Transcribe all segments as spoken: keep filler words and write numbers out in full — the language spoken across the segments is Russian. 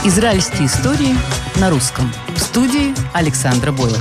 Израильские истории на русском. В студии Александра Боева.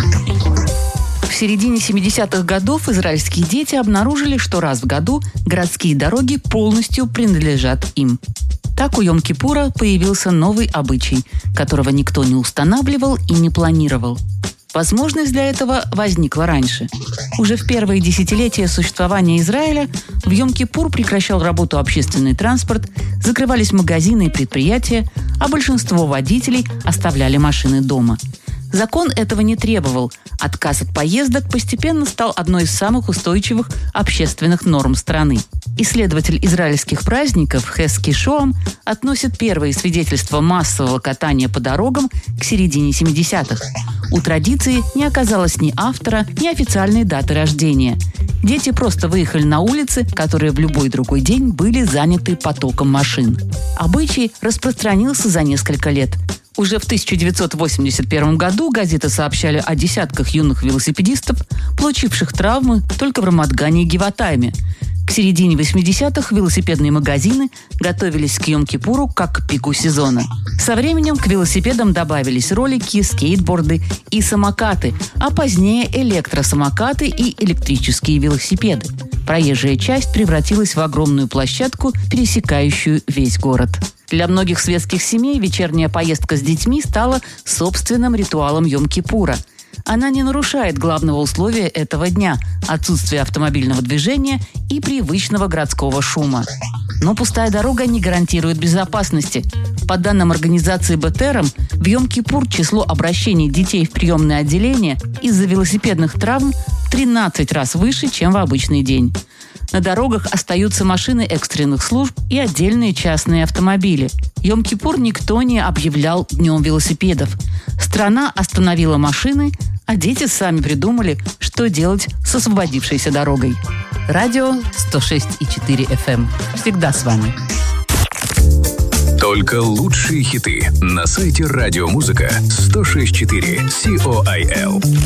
В середине семидесятых годов израильские дети обнаружили, что раз в году городские дороги полностью принадлежат им. Так у Йом-Кипура появился новый обычай, которого никто не устанавливал и не планировал. Возможность для этого возникла раньше. Уже в первые десятилетия существования Израиля в Йом-Кипур прекращал работу общественный транспорт, закрывались магазины и предприятия, а большинство водителей оставляли машины дома. Закон этого не требовал. Отказ от поездок постепенно стал одной из самых устойчивых общественных норм страны. Исследователь израильских праздников Хески Шоам относит первые свидетельства массового катания по дорогам к середине семидесятых. У традиции не оказалось ни автора, ни официальной даты рождения. Дети просто выехали на улицы, которые в любой другой день были заняты потоком машин. Обычай распространился за несколько лет. Уже в тысяча девятьсот восемьдесят первом году газеты сообщали о десятках юных велосипедистов, получивших травмы только в Рамат-Гане и Гиватайме. К середине восьмидесятых велосипедные магазины готовились к Йом-Кипуру как к пику сезона. Со временем к велосипедам добавились ролики, скейтборды и самокаты, а позднее электросамокаты и электрические велосипеды. Проезжая часть превратилась в огромную площадку, пересекающую весь город. Для многих светских семей вечерняя поездка с детьми стала собственным ритуалом Йом-Кипура. Она не нарушает главного условия этого дня – отсутствия автомобильного движения и привычного городского шума. Но пустая дорога не гарантирует безопасности. По данным организации Бетером, в Йом-Кипур число обращений детей в приемное отделение из-за велосипедных травм в тринадцать раз выше, чем в обычный день. На дорогах остаются машины экстренных служб и отдельные частные автомобили. Йом-Кипур никто не объявлял днем велосипедов. Страна остановила машины, а дети сами придумали, что делать с освободившейся дорогой. Радио сто шесть и четыре эф эм. Всегда с вами. Только лучшие хиты на сайте радиомузыка сто шесть и четыре точка си о ай эл.